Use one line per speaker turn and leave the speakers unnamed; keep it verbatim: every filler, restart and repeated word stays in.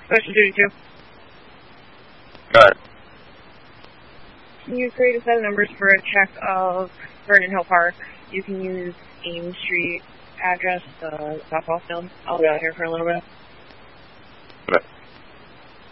Special Duty two.
Go ahead.
Can you create a set of numbers for a check of Vernon Hill Park? You can use Ames Street address, the softball field. I'll be out here for a little bit.
Okay.